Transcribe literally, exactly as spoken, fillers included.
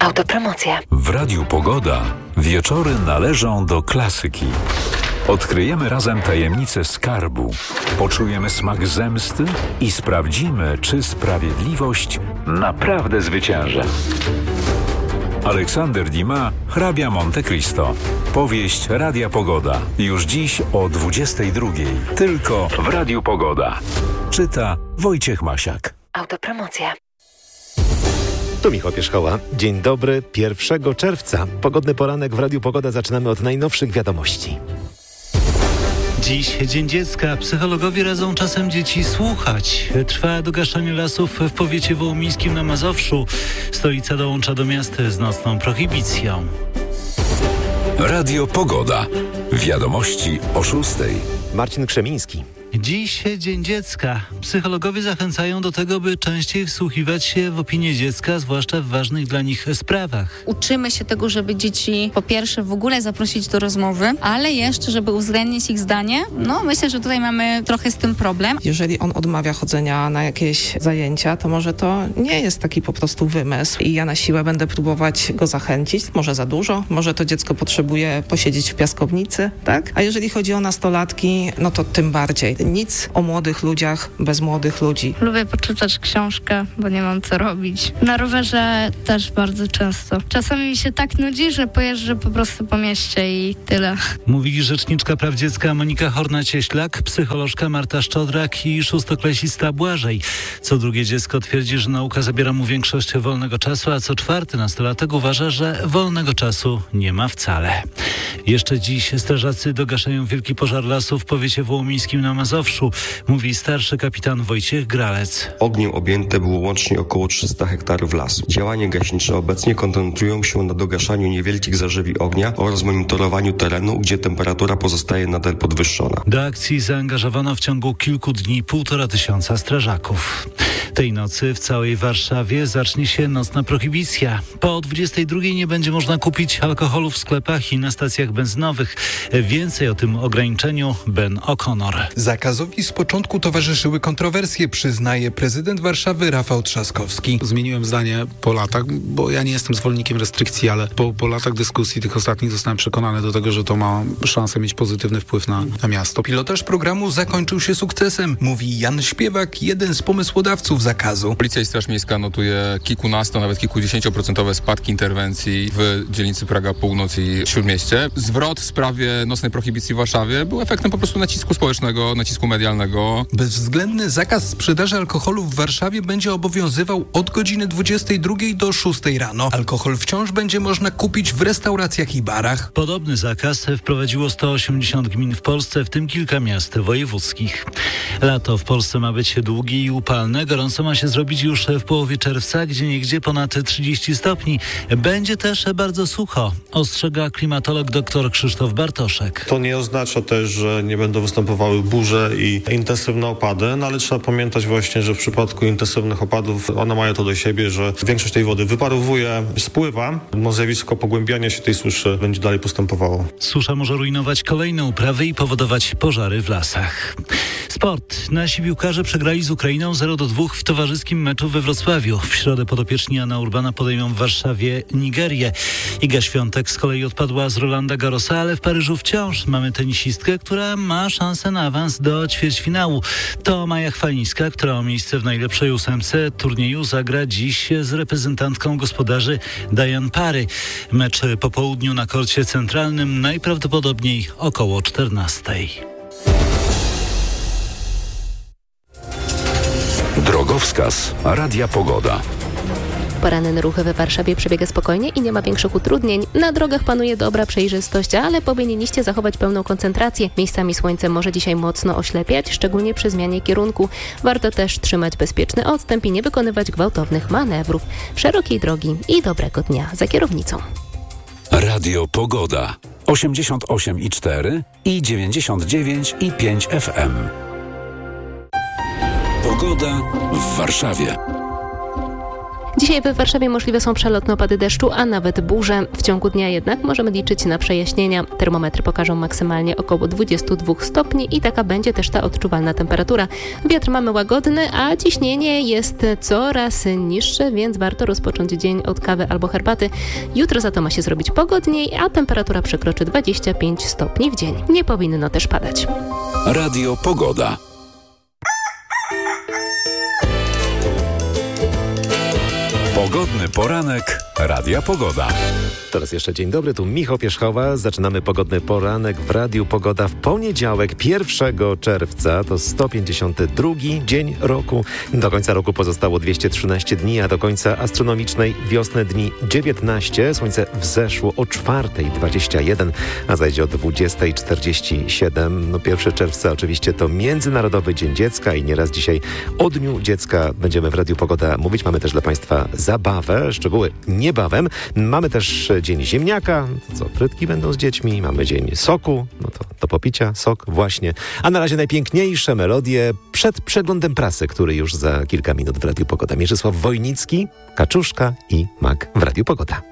Autopromocja. W Radiu Pogoda wieczory należą do klasyki. Odkryjemy razem tajemnicę skarbu, poczujemy smak zemsty i sprawdzimy, czy sprawiedliwość naprawdę zwycięży. Aleksander Dumas, Hrabia Monte Cristo. Powieść Radia Pogoda. Już dziś o dwudziestej drugiej. Tylko w Radiu Pogoda. Czyta Wojciech Masiak. Autopromocja. Tu Michał Pierzchoła. Dzień dobry, pierwszego czerwca. Pogodny poranek w Radiu Pogoda zaczynamy od najnowszych wiadomości. Dziś Dzień Dziecka. Psychologowie radzą czasem dzieci słuchać. Trwa dogaszanie lasów w powiecie wołomińskim na Mazowszu. Stolica dołącza do miast z nocną prohibicją. Radio Pogoda. Wiadomości o szóstej. Marcin Krzemiński. Dziś Dzień Dziecka. Psychologowie zachęcają do tego, by częściej wsłuchiwać się w opinię dziecka, zwłaszcza w ważnych dla nich sprawach. Uczymy się tego, żeby dzieci po pierwsze w ogóle zaprosić do rozmowy, ale jeszcze, żeby uwzględnić ich zdanie. No myślę, że tutaj mamy trochę z tym problem. Jeżeli on odmawia chodzenia na jakieś zajęcia, to może to nie jest taki po prostu wymysł i ja na siłę będę próbować go zachęcić. Może za dużo, może to dziecko potrzebuje posiedzieć w piaskownicy, tak? A jeżeli chodzi o nastolatki, no to tym bardziej. Nic o młodych ludziach bez młodych ludzi. Lubię poczytać książkę, bo nie mam co robić. Na rowerze też bardzo często. Czasami mi się tak nudzi, że pojeżdżę po prostu po mieście i tyle. Mówi rzeczniczka praw dziecka Monika Horna-Cieślak, psycholożka Marta Szczodrak i szóstoklasista Błażej. Co drugie dziecko twierdzi, że nauka zabiera mu większość wolnego czasu, a co czwarty nastolatek uważa, że wolnego czasu nie ma wcale. Jeszcze dziś strażacy dogaszają wielki pożar lasu w powiecie wołomińskim na Mazowszu, mówi starszy kapitan Wojciech Gralec. Ogniem objęte było łącznie około trzysta hektarów lasu. Działania gaśnicze obecnie koncentrują się na dogaszaniu niewielkich zażywi ognia oraz monitorowaniu terenu, gdzie temperatura pozostaje nadal podwyższona. Do akcji zaangażowano w ciągu kilku dni półtora tysiąca strażaków. Tej nocy w całej Warszawie zacznie się nocna prohibicja. Po dwudziestej drugiej nie będzie można kupić alkoholu w sklepach i na stacjach benzynowych. Więcej o tym ograniczeniu Ben O'Connor. Zakazowi z początku towarzyszyły kontrowersje, przyznaje prezydent Warszawy Rafał Trzaskowski. Zmieniłem zdanie po latach, bo ja nie jestem zwolennikiem restrykcji, ale po, po latach dyskusji tych ostatnich zostałem przekonany do tego, że to ma szansę mieć pozytywny wpływ na, na miasto. Pilotaż programu zakończył się sukcesem, mówi Jan Śpiewak, jeden z pomysłodawców zakazu. Policja i Straż Miejska notuje kilkunasto, nawet kilkudziesięcioprocentowe spadki interwencji w dzielnicy Praga Północ i Śródmieście. Zwrot w sprawie nocnej prohibicji w Warszawie był efektem po prostu nacisku społecznego, nacisku medialnego. Bezwzględny zakaz sprzedaży alkoholu w Warszawie będzie obowiązywał od godziny dwudziestej drugiej do szóstej rano. Alkohol wciąż będzie można kupić w restauracjach i barach. Podobny zakaz wprowadziło sto osiemdziesiąt gmin w Polsce, w tym kilka miast wojewódzkich. Lato w Polsce ma być długie i upalne. Gorąco ma się zrobić już w połowie czerwca, gdzieniegdzie ponad trzydzieści stopni. Będzie też bardzo sucho, ostrzega klimatolog dr Krzysztof Bartoszek. To nie oznacza też, że nie będą występowały burze i intensywne opady, no ale trzeba pamiętać właśnie, że w przypadku intensywnych opadów one mają to do siebie, że większość tej wody wyparowuje, spływa, no zjawisko pogłębiania się tej suszy będzie dalej postępowało. Susza może rujnować kolejne uprawy i powodować pożary w lasach. Sport. Nasi piłkarze przegrali z Ukrainą zero do dwóch w towarzyskim meczu we Wrocławiu. W środę podopieczni Jana Urbana podejmą w Warszawie Nigerię. Iga Świątek z kolei odpadła z Rolanda Garrosa, ale w Paryżu wciąż mamy tenisistkę, która ma szansę na awans do ćwierćfinału. To Maja Chwalińska, która o miejsce w najlepszej ósemce turnieju zagra dziś z reprezentantką gospodarzy Diane Parry. Mecz po południu na korcie centralnym, najprawdopodobniej około czternastej. Drogowskaz Radia Pogoda. Poranny ruch w Warszawie przebiega spokojnie i nie ma większych utrudnień. Na drogach panuje dobra przejrzystość, ale powinniście zachować pełną koncentrację. Miejscami słońce może dzisiaj mocno oślepiać, szczególnie przy zmianie kierunku. Warto też trzymać bezpieczny odstęp i nie wykonywać gwałtownych manewrów. Szerokiej drogi i dobrego dnia za kierownicą. Radio Pogoda. osiemdziesiąt osiem i cztery i dziewięćdziesiąt dziewięć i pięć F M. Pogoda w Warszawie. Dzisiaj we Warszawie możliwe są przelotne opady deszczu, a nawet burze. W ciągu dnia jednak możemy liczyć na przejaśnienia. Termometry pokażą maksymalnie około dwadzieścia dwa stopni i taka będzie też ta odczuwalna temperatura. Wiatr mamy łagodny, a ciśnienie jest coraz niższe, więc warto rozpocząć dzień od kawy albo herbaty. Jutro za to ma się zrobić pogodniej, a temperatura przekroczy dwadzieścia pięć stopni w dzień. Nie powinno też padać. Radio Pogoda. Pogodny poranek Radia Pogoda. Teraz jeszcze dzień dobry, tu Michał Pierzchowa. Zaczynamy pogodny poranek w Radiu Pogoda w poniedziałek, pierwszego czerwca. To sto pięćdziesiąty drugi dzień roku. Do końca roku pozostało dwieście trzynaście dni, a do końca astronomicznej wiosny dni dziewiętnaście. Słońce wzeszło o czwartej dwadzieścia jeden, a zajdzie o dwudziestej czterdzieści siedem. No pierwszego czerwca oczywiście to Międzynarodowy Dzień Dziecka i nieraz dzisiaj o Dniu Dziecka będziemy w Radiu Pogoda mówić. Mamy też dla Państwa zabawę, szczegóły niebawem. Mamy też Dzień Ziemniaka, to co, frytki będą z dziećmi. Mamy Dzień Soku, no to do popicia, sok właśnie. A na razie najpiękniejsze melodie przed przeglądem prasy, który już za kilka minut w Radiu Pogoda. Mieczysław Wojnicki, Kaczuszka i Mak w Radiu Pogoda.